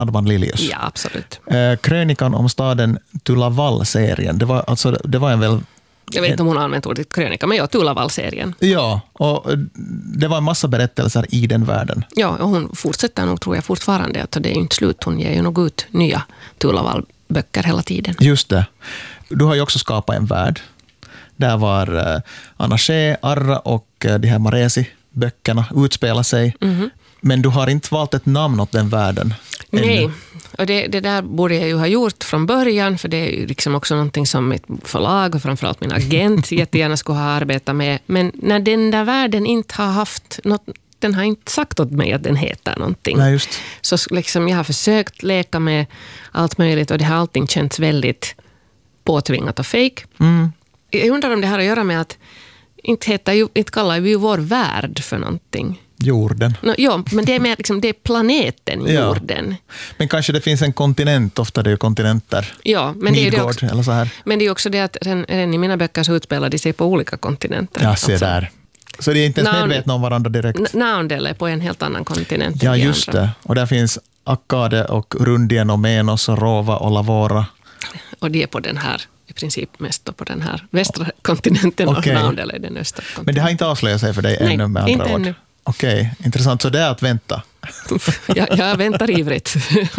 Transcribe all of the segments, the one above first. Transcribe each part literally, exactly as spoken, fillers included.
Advan Lilius. Ja, absolut. Eh, krönikan om staden Tulavall-serien, det var, alltså, det var en väl... Jag vet inte om hon har använt ordet krönika, men ja, Tulavall-serien. Ja, och det var en massa berättelser i den världen. Ja, och hon fortsätter nog, tror jag, fortfarande. Att det är ju inte slut, hon ger ju nog ut nya Tulavall-böcker hela tiden. Just det. Du har ju också skapat en värld. Där var eh, Anna Shea, Arra och eh, de här Maresi-böckerna utspelar sig. Mm-hmm. Men du har inte valt ett namn åt den världen. Nej, och det, det där borde jag ju ha gjort från början, för det är ju liksom också någonting som mitt förlag och framförallt min agent jättegärna skulle ha arbetat med. Men när den där världen inte har haft något, den har inte sagt åt mig att den heter någonting. Nej, just. Så liksom jag har försökt leka med allt möjligt och det har allting känts väldigt påtvingat och fake. Mm. Jag undrar om det har att göra med att inte, heter ju, inte kallar vi ju vår värld för någonting. Jorden. No, ja, men det är mer liksom, det är planeten ja. jorden. Men kanske det finns en kontinent, ofta det är ju kontinenter. Ja, men det är det också, eller så här. Men det är också det att redan, redan i mina böcker så utspelar de sig på olika kontinenter. Ja, se alltså. Där. Så det är inte ens Naun, medvetna om varandra direkt. Naundel är på en helt annan kontinent. Ja, just det. Och där finns Akkade och Rundien och Menos och Rova och Lavora. Och de är på den här, i princip mest på den här västra kontinenten okay. och Naundel är den östra kontinenten. Men det har inte avslöjat sig för dig Nej, ännu med andra inte ord? Ännu. Okej, okay. Intressant. Så det är att vänta. jag, jag väntar ivrigt.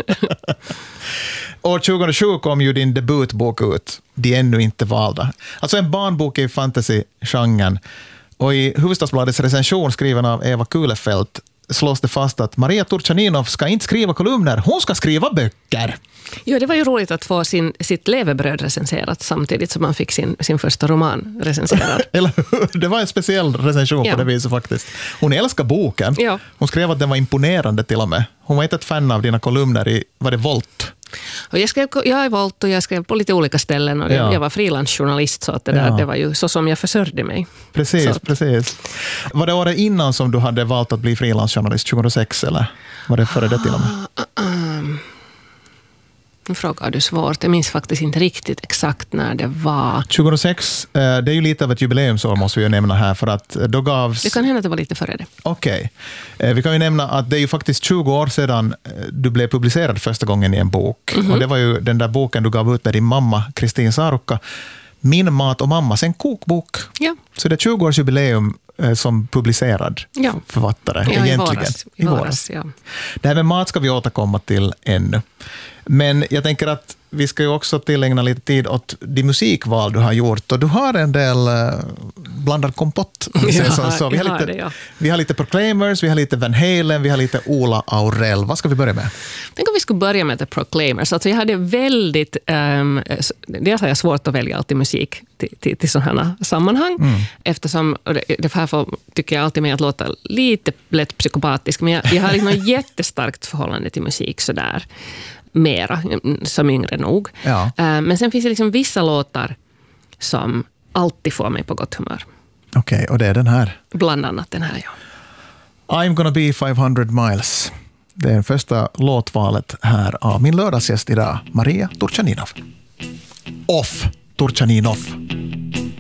År tjugohundrasju kom ju din debutbok ut, De ännu inte valda. Alltså en barnbok i fantasy-genren. Och i Hufvudstadsbladets recension skriven av Eva Kulefelt slås det fast att Maria Turchaninov ska inte skriva kolumner, hon ska skriva böcker. Ja, det var ju roligt att få sin, sitt levebröd recenserat samtidigt som man fick sin, sin första roman recenserad. Eller hur? Det var en speciell recension ja. På det viset faktiskt. Hon älskar boken. Ja. Hon skrev att den var imponerande till och med. Hon var inte ett fan av dina kolumner i, var det Volt? Och jag skrev jag i Volt och jag skrev på lite olika ställen och ja. Jag var frilansjournalist så att det, där, ja. Det var ju så som jag försörjde mig. Precis, så. precis. Var det året innan som du hade valt att bli frilansjournalist, tjugohundrasex eller var det före det till och med? Uh, um. Nu frågar du svårt. Jag minns faktiskt inte riktigt exakt när det var. tjugohundrasex, det är ju lite av ett jubileumsår måste vi ju nämna här för att då gavs... Det kan hända att det var lite före det. Okej. Okay. Vi kan ju nämna att det är ju faktiskt tjugo år sedan du blev publicerad första gången i en bok. Mm-hmm. Och det var ju den där boken du gav ut med din mamma, Kristin Sarukka. Min mat och mammas, en kokbok. Ja. Så det är tjugo års jubileum som publicerad ja. Författare. Ja, egentligen. i våras. I våras ja. Det här med mat ska vi återkomma till ännu. Men jag tänker att vi ska ju också tillägna lite tid åt de musikval du har gjort. Och du har en del blandad kompott. Ja, så, så vi, har lite, det, ja. vi har lite Proclaimers, vi har lite Van Halen, vi har lite Ola Aurell. Vad ska vi börja med? Tänk om vi skulle börja med The Proclaimers. Alltså jag hade väldigt... Um, dels har jag svårt att välja alltid musik till, till, till sådana sammanhang. Mm. Eftersom, det, det här får, tycker jag alltid med att låta lite lätt psykopatisk. Men jag, jag har liksom ett jättestarkt förhållande till musik sådär. Mera, som yngre nog. Ja. Men sen finns det liksom vissa låtar som alltid får mig på gott humör. Okej, okay, och det är den här? Bland annat den här, ja. I'm gonna be five hundred miles. Det är första låtvalet här av min lördagsgäst idag, Maria Turchaninov. Off Turchaninov.